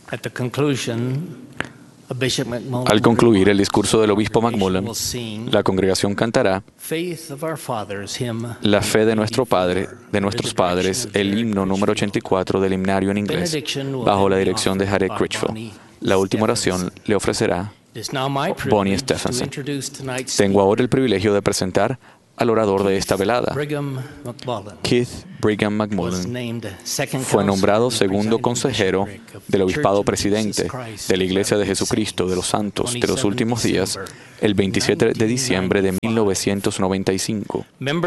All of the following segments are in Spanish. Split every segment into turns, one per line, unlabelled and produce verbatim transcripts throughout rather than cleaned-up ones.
Al concluir el discurso del obispo McMullen, la congregación cantará La fe de nuestro Padre, de nuestros padres, el himno número ochenta y cuatro del himnario en inglés, bajo la dirección de Jared Critchfield. La última oración le ofrecerá Bonnie Stephenson. Tengo ahora el privilegio de presentar al orador de esta velada. Keith Brigham McMullen fue nombrado segundo consejero del obispado presidente de la Iglesia de Jesucristo de los Santos de los Últimos Días el veintisiete de diciembre de mil novecientos noventa y cinco.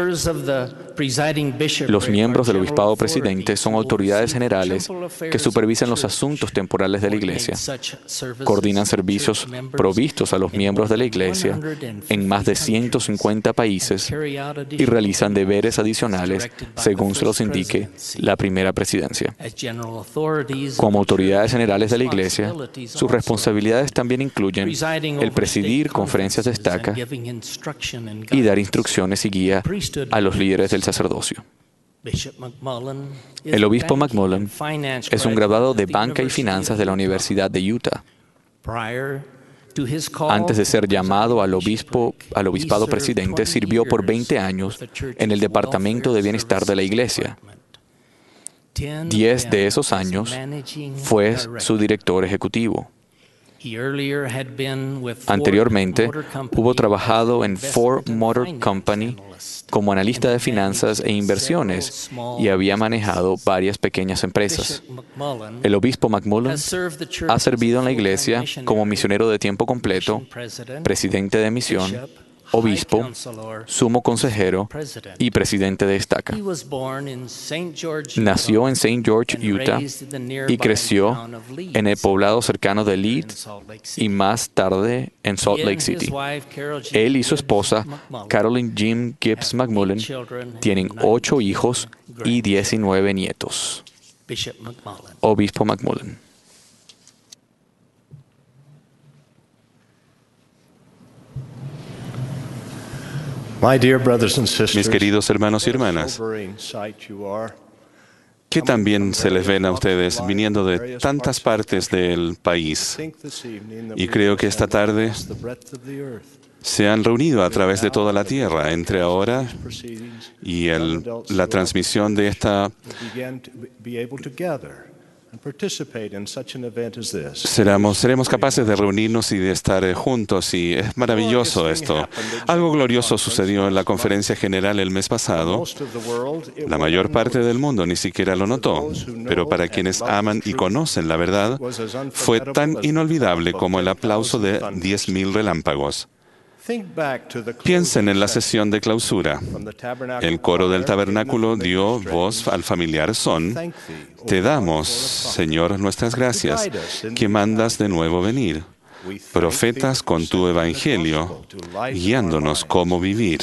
Los miembros del obispado presidente son autoridades generales que supervisan los asuntos temporales de la Iglesia, coordinan servicios provistos a los miembros de la Iglesia en más de ciento cincuenta países y realizan deberes adicionales según se los indique la primera presidencia. Como autoridades generales de la Iglesia, sus responsabilidades también incluyen el presidir conferencias de estaca y dar instrucciones y guía a los líderes del sacerdocio. El obispo McMullen es un graduado de Banca y Finanzas de la Universidad de Utah. Antes de ser llamado al, obispo, al obispado presidente, sirvió por veinte años en el Departamento de Bienestar de la Iglesia. Diez de esos años fue su director ejecutivo. Anteriormente, hubo trabajado en Ford Motor Company como analista de finanzas e inversiones y había manejado varias pequeñas empresas. El obispo McMullen ha servido en la Iglesia como misionero de tiempo completo, presidente de misión, obispo, sumo consejero y presidente de estaca. Nació en Saint George, Utah, y creció en el poblado cercano de Leeds y más tarde en Salt Lake City. Él y su esposa, Carolyn Jim Gibbs McMullen, tienen ocho hijos y diecinueve nietos. Obispo McMullen.
Mis queridos hermanos y hermanas, que también se les ven a ustedes viniendo de tantas partes del país. Y creo que esta tarde se han reunido a través de toda la tierra, entre ahora y el, la transmisión de esta. Seremos, seremos capaces de reunirnos y de estar juntos, y es maravilloso esto. Algo glorioso sucedió en la conferencia general el mes pasado. La mayor parte del mundo ni siquiera lo notó, pero para quienes aman y conocen la verdad, fue tan inolvidable como el aplauso de diez mil relámpagos. Piensen en la sesión de clausura. El coro del tabernáculo dio voz al familiar son: Te damos, Señor, nuestras gracias, que mandas de nuevo venir, profetas con tu evangelio, guiándonos cómo vivir.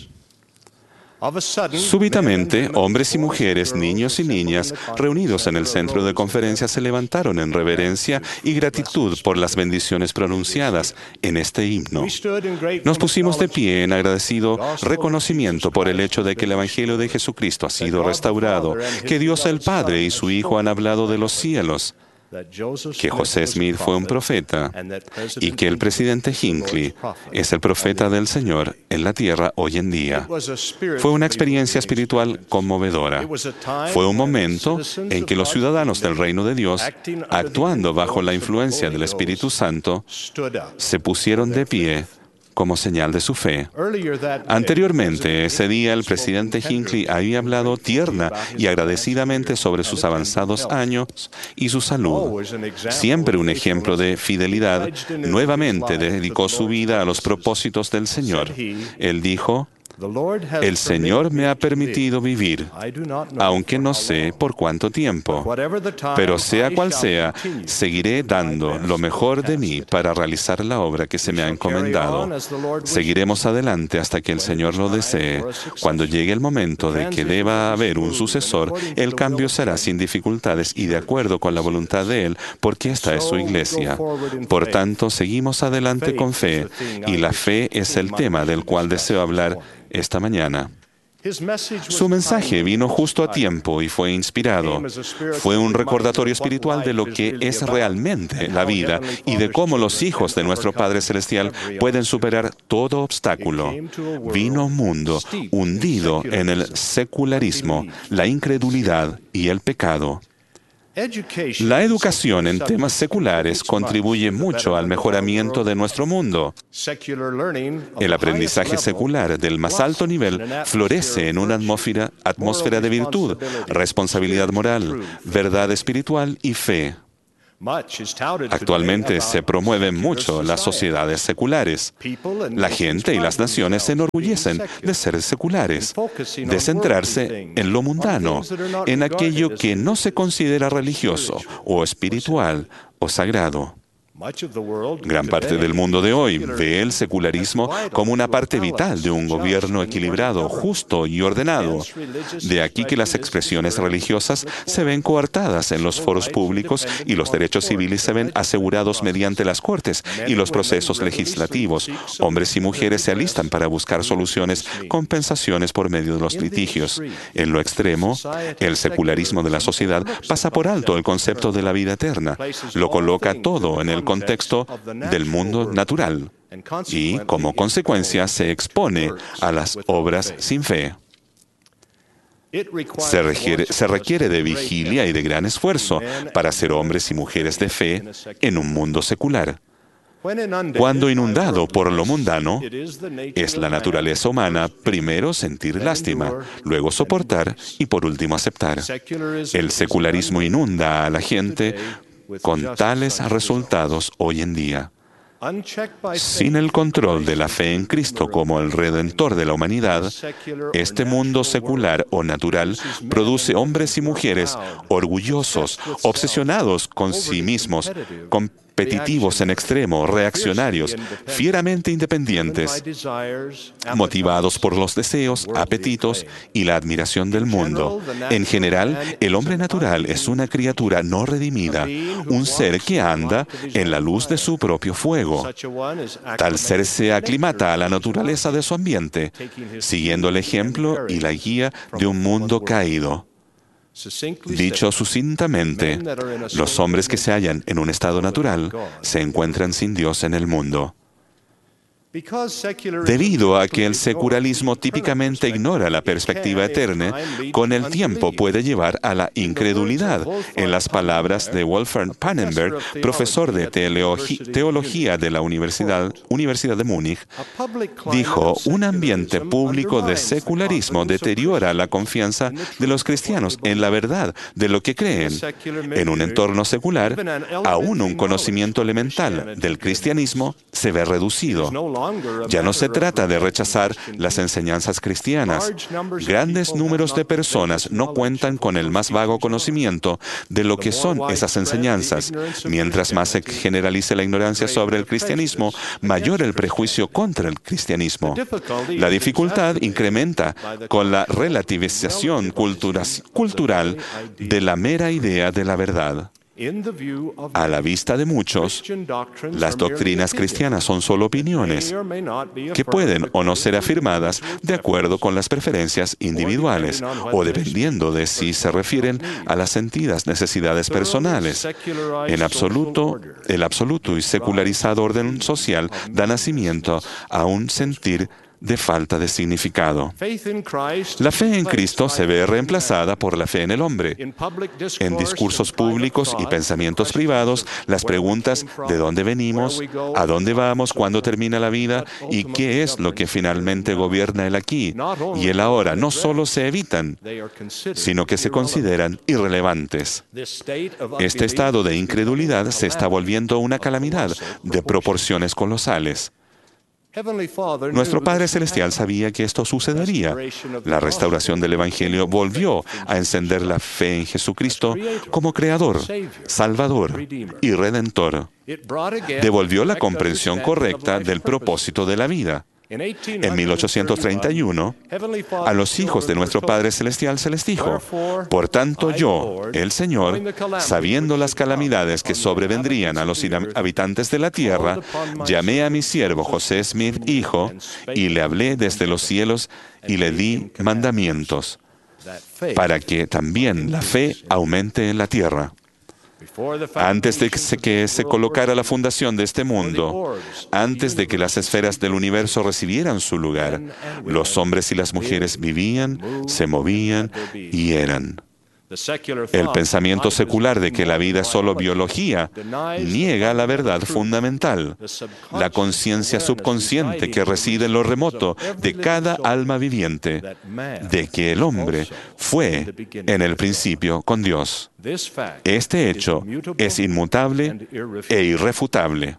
Súbitamente, hombres y mujeres, niños y niñas, reunidos en el centro de conferencia, se levantaron en reverencia y gratitud por las bendiciones pronunciadas en este himno. Nos pusimos de pie en agradecido reconocimiento por el hecho de que el Evangelio de Jesucristo ha sido restaurado, que Dios el Padre y su Hijo han hablado de los cielos, que José Smith fue un profeta y que el presidente Hinckley es el profeta del Señor en la tierra hoy en día. Fue una experiencia espiritual conmovedora. Fue un momento en que los ciudadanos del reino de Dios, actuando bajo la influencia del Espíritu Santo, se pusieron de pie como señal de su fe. Anteriormente, ese día, el presidente Hinckley había hablado tierna y agradecidamente sobre sus avanzados años y su salud. Siempre un ejemplo de fidelidad, nuevamente dedicó su vida a los propósitos del Señor. Él dijo: El Señor me ha permitido vivir, aunque no sé por cuánto tiempo, pero sea cual sea, seguiré dando lo mejor de mí para realizar la obra que se me ha encomendado. Seguiremos adelante hasta que el Señor lo desee. Cuando llegue el momento de que deba haber un sucesor, el cambio será sin dificultades y de acuerdo con la voluntad de Él, porque esta es su iglesia. Por tanto, seguimos adelante con fe, y la fe es el tema del cual deseo hablar esta mañana. Su mensaje vino justo a tiempo y fue inspirado. Fue un recordatorio espiritual de lo que es realmente la vida y de cómo los hijos de nuestro Padre Celestial pueden superar todo obstáculo. Vino a un mundo hundido en el secularismo, la incredulidad y el pecado. La educación en temas seculares contribuye mucho al mejoramiento de nuestro mundo. El aprendizaje secular del más alto nivel florece en una atmósfera, atmósfera de virtud, responsabilidad moral, verdad espiritual y fe. Actualmente se promueven mucho las sociedades seculares. La gente y las naciones se enorgullecen de ser seculares, de centrarse en lo mundano, en aquello que no se considera religioso o espiritual o sagrado. Gran parte del mundo de hoy ve el secularismo como una parte vital de un gobierno equilibrado, justo y ordenado. De aquí que las expresiones religiosas se ven coartadas en los foros públicos y los derechos civiles se ven asegurados mediante las cortes y los procesos legislativos. Hombres y mujeres se alistan para buscar soluciones, compensaciones por medio de los litigios. En lo extremo, el secularismo de la sociedad pasa por alto el concepto de la vida eterna. Lo coloca todo en el contexto del mundo natural y, como consecuencia, se expone a las obras sin fe. Se requiere, se requiere de vigilia y de gran esfuerzo para ser hombres y mujeres de fe en un mundo secular. Cuando inundado por lo mundano, es la naturaleza humana primero sentir lástima, luego soportar y por último aceptar. El secularismo inunda a la gente con tales resultados hoy en día. Sin el control de la fe en Cristo como el Redentor de la humanidad, este mundo secular o natural produce hombres y mujeres orgullosos, obsesionados con sí mismos, competitivos en extremo, reaccionarios, fieramente independientes, motivados por los deseos, apetitos y la admiración del mundo. En general, el hombre natural es una criatura no redimida, un ser que anda en la luz de su propio fuego. Tal ser se aclimata a la naturaleza de su ambiente, siguiendo el ejemplo y la guía de un mundo caído. Dicho sucintamente, los hombres que se hallan en un estado natural se encuentran sin Dios en el mundo. Debido a que el secularismo típicamente ignora la perspectiva eterna, con el tiempo puede llevar a la incredulidad. En las palabras de Wolfgang Pannenberg, profesor de teología de la Universidad, Universidad de Múnich, dijo: un ambiente público de secularismo deteriora la confianza de los cristianos en la verdad de lo que creen. En un entorno secular, aún un conocimiento elemental del cristianismo se ve reducido. Ya no se trata de rechazar las enseñanzas cristianas. Grandes números de personas no cuentan con el más vago conocimiento de lo que son esas enseñanzas. Mientras más se generalice la ignorancia sobre el cristianismo, mayor el prejuicio contra el cristianismo. La dificultad incrementa con la relativización cultura- cultural de la mera idea de la verdad. A la vista de muchos, las doctrinas cristianas son solo opiniones que pueden o no ser afirmadas de acuerdo con las preferencias individuales o dependiendo de si se refieren a las sentidas necesidades personales. En absoluto, el absoluto y secularizado orden social da nacimiento a un sentir de falta de significado. La fe en Cristo se ve reemplazada por la fe en el hombre. En discursos públicos y pensamientos privados, las preguntas ¿de dónde venimos? ¿A dónde vamos? ¿Cuándo termina la vida? ¿Y qué es lo que finalmente gobierna el aquí y el ahora? No solo se evitan, sino que se consideran irrelevantes. Este estado de incredulidad se está volviendo una calamidad de proporciones colosales. Nuestro Padre Celestial sabía que esto sucedería. La restauración del Evangelio volvió a encender la fe en Jesucristo como Creador, Salvador y Redentor. Devolvió la comprensión correcta del propósito de la vida. En mil ochocientos treinta y uno, a los hijos de nuestro Padre Celestial se les dijo: por tanto yo, el Señor, sabiendo las calamidades que sobrevendrían a los habitantes de la tierra, llamé a mi siervo José Smith, hijo, y le hablé desde los cielos y le di mandamientos, para que también la fe aumente en la tierra. Antes de que se, que se colocara la fundación de este mundo, antes de que las esferas del universo recibieran su lugar, los hombres y las mujeres vivían, se movían y eran. El pensamiento secular de que la vida es solo biología niega la verdad fundamental, la conciencia subconsciente que reside en lo remoto de cada alma viviente, de que el hombre fue en el principio con Dios. Este hecho es inmutable e irrefutable.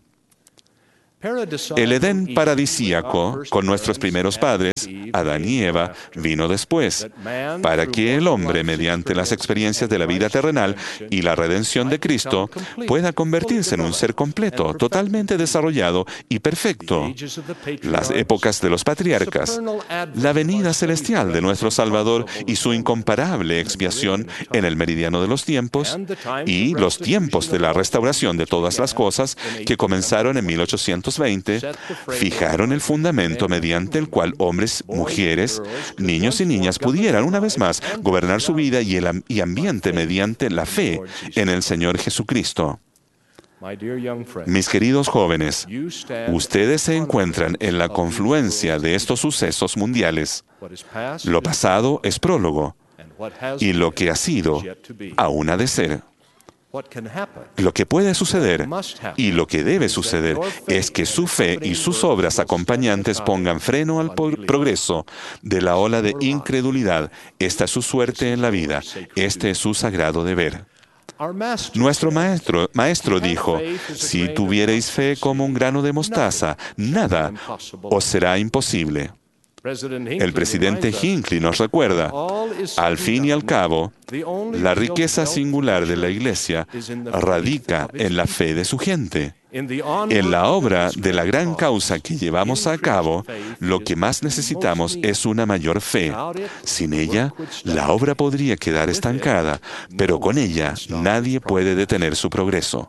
El Edén paradisíaco con nuestros primeros padres, Adán y Eva, vino después, para que el hombre, mediante las experiencias de la vida terrenal y la redención de Cristo, pueda convertirse en un ser completo, totalmente desarrollado y perfecto. Las épocas de los patriarcas, la venida celestial de nuestro Salvador y su incomparable expiación en el meridiano de los tiempos, y los tiempos de la restauración de todas las cosas que comenzaron en mil ochocientos veinte, fijaron el fundamento mediante el cual hombres, mujeres, niños y niñas pudieran una vez más gobernar su vida y el am- y ambiente mediante la fe en el Señor Jesucristo. Mis queridos jóvenes, ustedes se encuentran en la confluencia de estos sucesos mundiales. Lo pasado es prólogo, y lo que ha sido aún ha de ser. Lo que puede suceder y lo que debe suceder es que su fe y sus obras acompañantes pongan freno al progreso de la ola de incredulidad. Esta es su suerte en la vida. Este es su sagrado deber. Nuestro maestro, maestro dijo: si tuviereis fe como un grano de mostaza, nada os será imposible. El presidente Hinckley nos recuerda: al fin y al cabo, la riqueza singular de la Iglesia radica en la fe de su gente. En la obra de la gran causa que llevamos a cabo, lo que más necesitamos es una mayor fe. Sin ella, la obra podría quedar estancada, pero con ella nadie puede detener su progreso.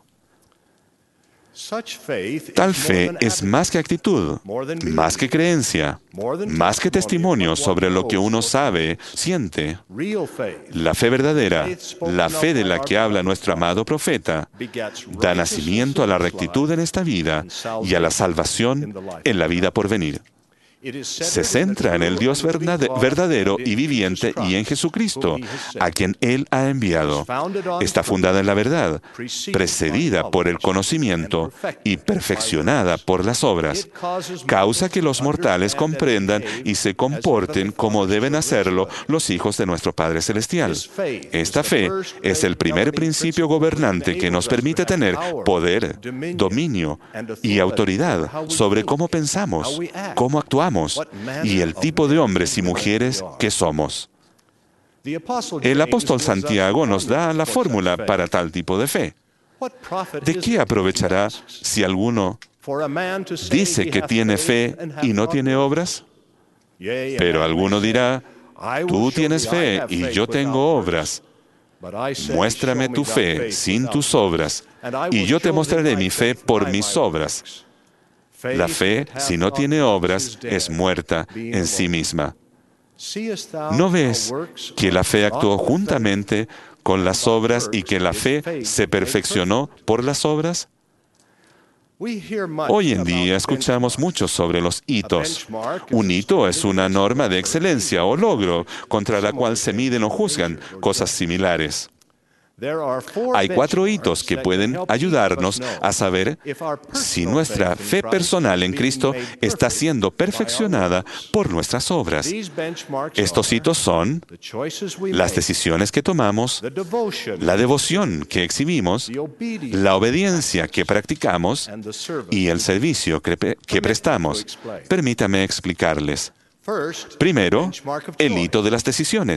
Tal fe es más que actitud, más que creencia, más que testimonio sobre lo que uno sabe, siente. La fe verdadera, la fe de la que habla nuestro amado profeta, da nacimiento a la rectitud en esta vida y a la salvación en la vida por venir. Se centra en el Dios verdadero y viviente y en Jesucristo, a quien Él ha enviado. Está fundada en la verdad, precedida por el conocimiento y perfeccionada por las obras. Causa que los mortales comprendan y se comporten como deben hacerlo los hijos de nuestro Padre Celestial. Esta fe es el primer principio gobernante que nos permite tener poder, dominio y autoridad sobre cómo pensamos, cómo actuamos y el tipo de hombres y mujeres que somos. El apóstol Santiago nos da la fórmula para tal tipo de fe. ¿De qué aprovechará si alguno dice que tiene fe y no tiene obras? Pero alguno dirá: tú tienes fe y yo tengo obras. Muéstrame tu fe sin tus obras, y yo te mostraré mi fe por mis obras. La fe, si no tiene obras, es muerta en sí misma. ¿No ves que la fe actuó juntamente con las obras y que la fe se perfeccionó por las obras? Hoy en día escuchamos mucho sobre los hitos. Un hito es una norma de excelencia o logro contra la cual se miden o juzgan cosas similares. Hay cuatro hitos que pueden ayudarnos a saber si nuestra fe personal en Cristo está siendo perfeccionada por nuestras obras. Estos hitos son las decisiones que tomamos, la devoción que exhibimos, la obediencia que practicamos y el servicio que, que prestamos. Permítame explicarles. Primero, el hito de las decisiones.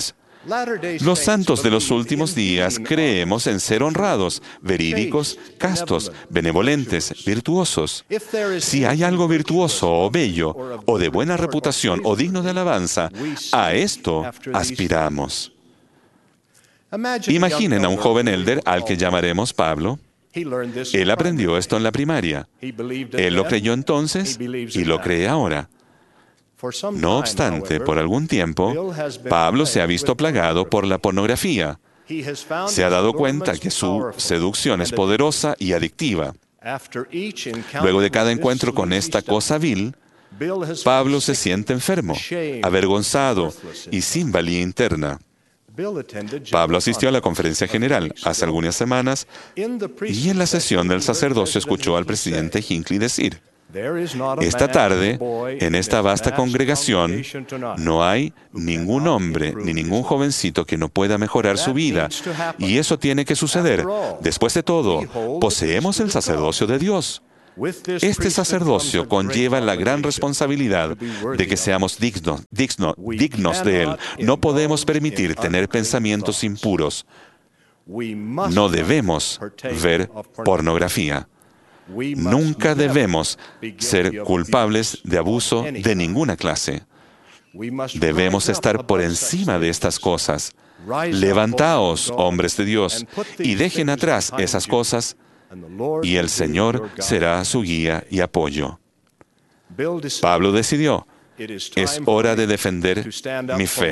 Los santos de los últimos días creemos en ser honrados, verídicos, castos, benevolentes, virtuosos. Si hay algo virtuoso o bello, o de buena reputación o digno de alabanza, a esto aspiramos. Imaginen a un joven elder al que llamaremos Pablo. Él aprendió esto en la primaria. Él lo creyó entonces y lo cree ahora. No obstante, por algún tiempo, Pablo se ha visto plagado por la pornografía. Se ha dado cuenta que su seducción es poderosa y adictiva. Luego de cada encuentro con esta cosa vil, Pablo se siente enfermo, avergonzado y sin valía interna. Pablo asistió a la conferencia general hace algunas semanas y en la sesión del sacerdocio escuchó al presidente Hinckley decir: esta tarde, en esta vasta congregación, no hay ningún hombre ni ningún jovencito que no pueda mejorar su vida. Y eso tiene que suceder. Después de todo, poseemos el sacerdocio de Dios. Este sacerdocio conlleva la gran responsabilidad de que seamos dignos, dignos, dignos de Él. No podemos permitir tener pensamientos impuros. No debemos ver pornografía. Nunca debemos ser culpables de abuso de ninguna clase. Debemos estar por encima de estas cosas. Levantaos, hombres de Dios, y dejen atrás esas cosas, y el Señor será su guía y apoyo. Pablo decidió: es hora de defender mi fe.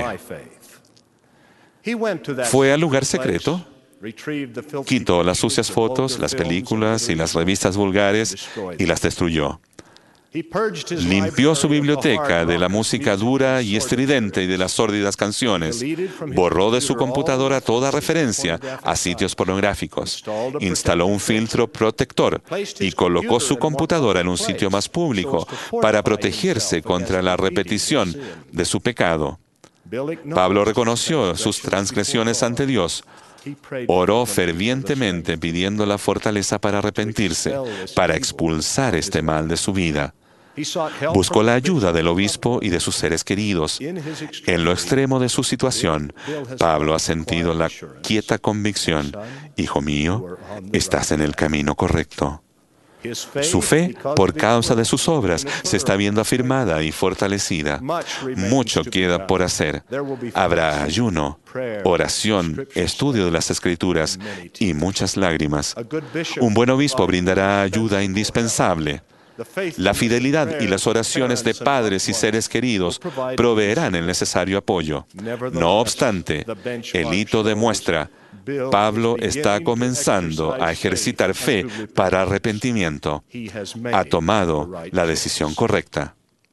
Fue al lugar secreto, quitó las sucias fotos, las películas y las revistas vulgares y las destruyó. Limpió su biblioteca de la música dura y estridente y de las sórdidas canciones. Borró de su computadora toda referencia a sitios pornográficos. Instaló un filtro protector y colocó su computadora en un sitio más público para protegerse contra la repetición de su pecado. Pablo reconoció sus transgresiones ante Dios. Oró fervientemente pidiendo la fortaleza para arrepentirse, para expulsar este mal de su vida. Buscó la ayuda del obispo y de sus seres queridos. En lo extremo de su situación, Pablo ha sentido la quieta convicción: hijo mío, estás en el camino correcto. Su fe, por causa de sus obras, se está viendo afirmada y fortalecida. Mucho queda por hacer. Habrá ayuno, oración, estudio de las Escrituras y muchas lágrimas. Un buen obispo brindará ayuda indispensable. La fidelidad y las oraciones de padres y seres queridos proveerán el necesario apoyo. No obstante, el hito demuestra: Pablo está comenzando a ejercitar fe para arrepentimiento. Ha tomado la decisión correcta.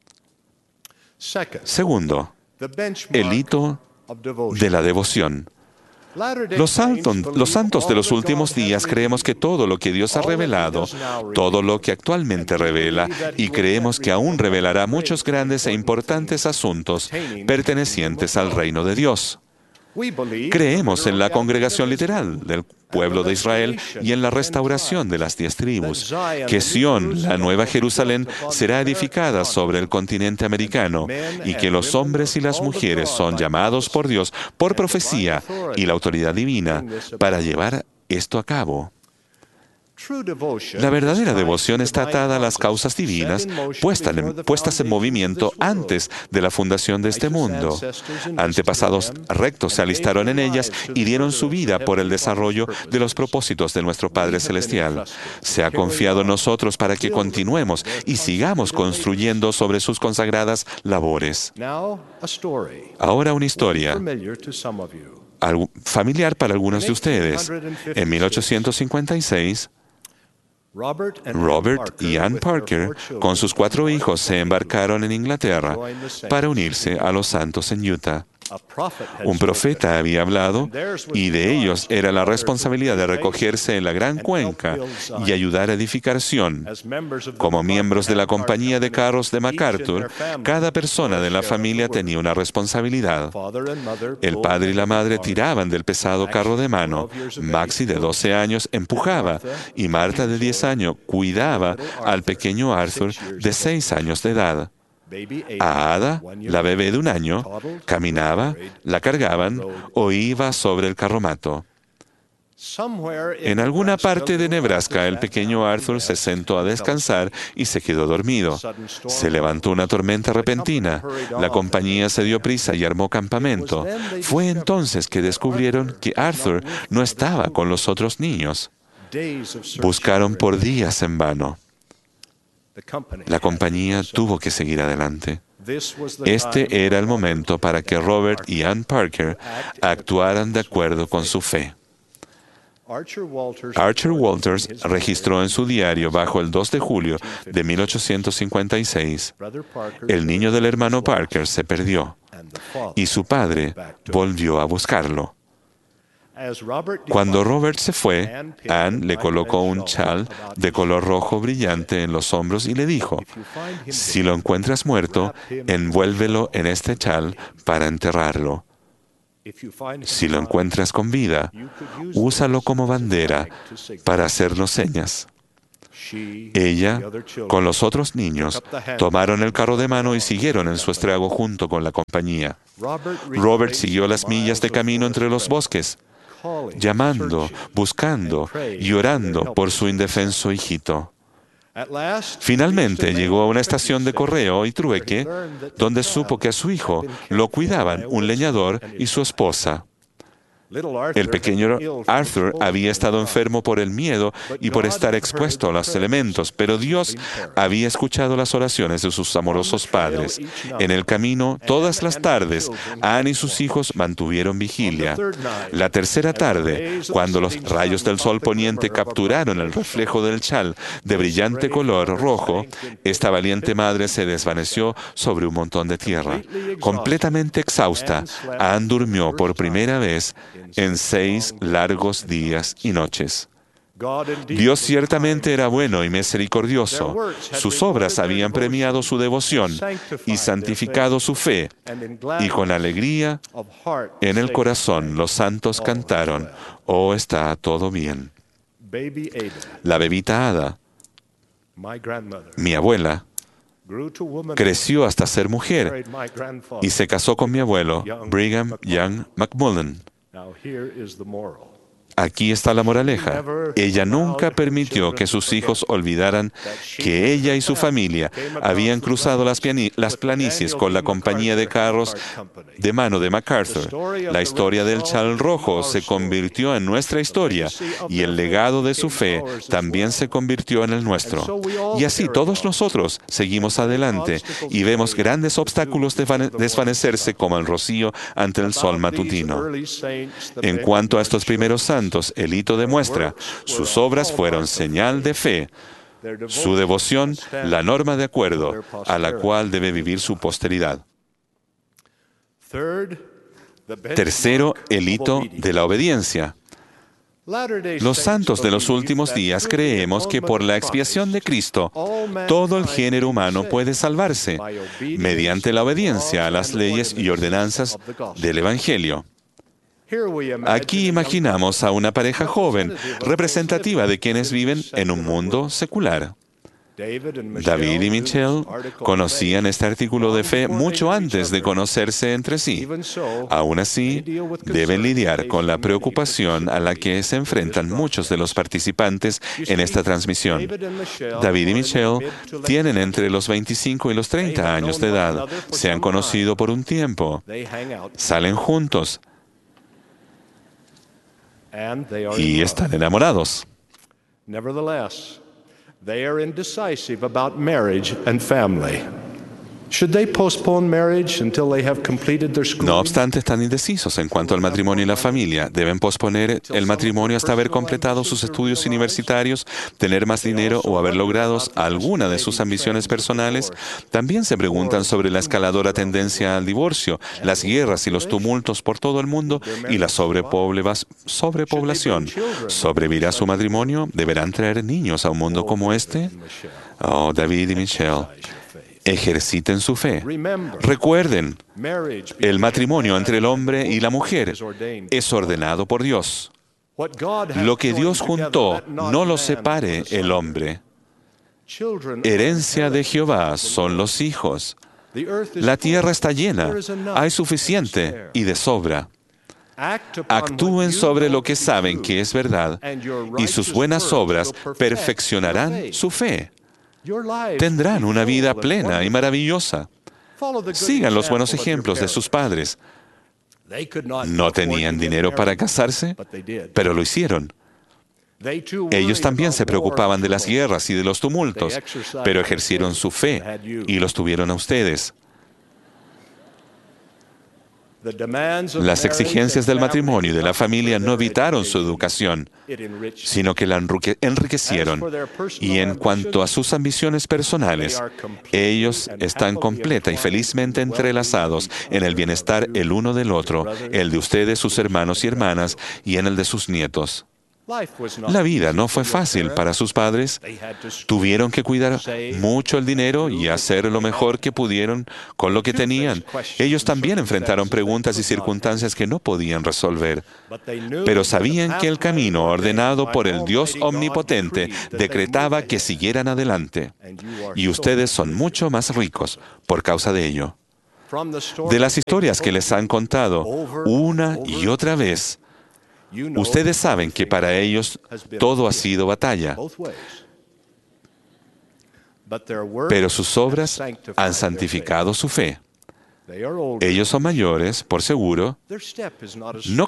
Segundo, el hito de la devoción. Los santos, los santos de los últimos días creemos que todo lo que Dios ha revelado, todo lo que actualmente revela, y creemos que aún revelará muchos grandes e importantes asuntos pertenecientes al reino de Dios. Creemos en la congregación literal del pueblo de Israel y en la restauración de las diez tribus, que Sión, la nueva Jerusalén, será edificada sobre el continente americano y que los hombres y las mujeres son llamados por Dios por profecía y la autoridad divina para llevar esto a cabo. La verdadera devoción está atada a las causas divinas puestas en movimiento antes de la fundación de este mundo. Antepasados rectos se alistaron en ellas y dieron su vida por el desarrollo de los propósitos de nuestro Padre Celestial. Se ha confiado en nosotros para que continuemos y sigamos construyendo sobre sus consagradas labores. Ahora una historia familiar para algunos de ustedes. En mil ochocientos cincuenta y seis, Robert y Ann Parker, con sus cuatro hijos, se embarcaron en Inglaterra para unirse a los santos en Utah. Un profeta había hablado y de ellos era la responsabilidad de recogerse en la gran cuenca y ayudar a edificar Sión. Como miembros de la compañía de carros de MacArthur, cada persona de la familia tenía una responsabilidad. El padre y la madre tiraban del pesado carro de mano. Maxie, de doce años, empujaba y Marta, de diez años, cuidaba al pequeño Arthur, de seis años de edad. A Ada, la bebé de un año, caminaba, la cargaban o iba sobre el carromato. En alguna parte de Nebraska, el pequeño Arthur se sentó a descansar y se quedó dormido. Se levantó una tormenta repentina. La compañía se dio prisa y armó campamento. Fue entonces que descubrieron que Arthur no estaba con los otros niños. Buscaron por días en vano. La compañía tuvo que seguir adelante. Este era el momento para que Robert y Ann Parker actuaran de acuerdo con su fe. Archer Walters registró en su diario bajo el dos de julio de mil ochocientos cincuenta y seis, el niño del hermano Parker se perdió y su padre volvió a buscarlo. Cuando Robert se fue, Ann le colocó un chal de color rojo brillante en los hombros y le dijo, si lo encuentras muerto, envuélvelo en este chal para enterrarlo. Si lo encuentras con vida, úsalo como bandera para hacernos señas. Ella, con los otros niños, tomaron el carro de mano y siguieron en su estrago junto con la compañía. Robert siguió las millas de camino entre los bosques, llamando, buscando y orando por su indefenso hijito. Finalmente llegó a una estación de correo y trueque, donde supo que a su hijo lo cuidaban un leñador y su esposa. El pequeño Arthur había estado enfermo por el miedo y por estar expuesto a los elementos, pero Dios había escuchado las oraciones de sus amorosos padres. En el camino, todas las tardes, Ann y sus hijos mantuvieron vigilia. La tercera tarde, cuando los rayos del sol poniente capturaron el reflejo del chal de brillante color rojo, esta valiente madre se desvaneció sobre un montón de tierra. Completamente exhausta, Ann durmió por primera vez en seis largos días y noches. Dios ciertamente era bueno y misericordioso. Sus obras habían premiado su devoción y santificado su fe, y con alegría en el corazón los santos cantaron, «Oh, está todo bien». La bebita Ada, mi abuela, creció hasta ser mujer y se casó con mi abuelo, Brigham Young McMullen. Aquí está la moraleja. Ella nunca permitió que sus hijos olvidaran que ella y su familia habían cruzado las, las planicies con la compañía de carros de mano de MacArthur. La historia del chal rojo se convirtió en nuestra historia y el legado de su fe también se convirtió en el nuestro. Y así todos nosotros seguimos adelante y vemos grandes obstáculos desvanecerse como el rocío ante el sol matutino. En cuanto a estos primeros santos, el hito demuestra, sus obras fueron señal de fe, su devoción la norma de acuerdo a la cual debe vivir su posteridad. Tercero, el hito de la obediencia. Los santos de los últimos días creemos que por la expiación de Cristo, todo el género humano puede salvarse mediante la obediencia a las leyes y ordenanzas del Evangelio. Aquí imaginamos a una pareja joven, representativa de quienes viven en un mundo secular. David y Michelle conocían este artículo de fe mucho antes de conocerse entre sí. Aún así, deben lidiar con la preocupación a la que se enfrentan muchos de los participantes en esta transmisión. David y Michelle tienen entre los veinticinco y los treinta años de edad. Se han conocido por un tiempo. Salen juntos. Y están enamorados.
Nevertheless, they are indecisive about marriage and family. Should they postpone marriage until they have completed their schooling?
No obstante, están indecisos en cuanto al matrimonio y la familia. Deben posponer el matrimonio hasta haber completado sus estudios universitarios, tener más dinero o haber logrado alguna de sus ambiciones personales. También se preguntan sobre la escaladora tendencia al divorcio, las guerras y los tumultos por todo el mundo y la sobrepoblación. ¿Sobrevivirá su matrimonio? ¿Deberán traer niños a un mundo como este? Oh, David y Michelle, ejerciten su fe. Recuerden, el matrimonio entre el hombre y la mujer es ordenado por Dios. Lo que Dios juntó, no lo separe el hombre. Herencia de Jehová son los hijos. La tierra está llena, hay suficiente y de sobra. Actúen sobre lo que saben que es verdad, y sus buenas obras perfeccionarán su fe. Tendrán una vida plena y maravillosa. Sigan los buenos ejemplos de sus padres. No tenían dinero para casarse, pero lo hicieron. Ellos también se preocupaban de las guerras y de los tumultos, pero ejercieron su fe y los tuvieron a ustedes. Las exigencias del matrimonio y de la familia no evitaron su educación, sino que la enriquecieron. Y en cuanto a sus ambiciones personales, ellos están completa y felizmente entrelazados en el bienestar el uno del otro, el de ustedes, sus hermanos y hermanas, y en el de sus nietos. La vida no fue fácil para sus padres. Tuvieron que cuidar mucho el dinero y hacer lo mejor que pudieron con lo que tenían. Ellos también enfrentaron preguntas y circunstancias que no podían resolver, pero sabían que el camino ordenado por el Dios omnipotente decretaba que siguieran adelante. Y ustedes son mucho más ricos por causa de ello. De las historias que les han contado una y otra vez, ustedes saben que para ellos todo ha sido batalla, pero sus obras han santificado su fe. Ellos son mayores, por seguro, no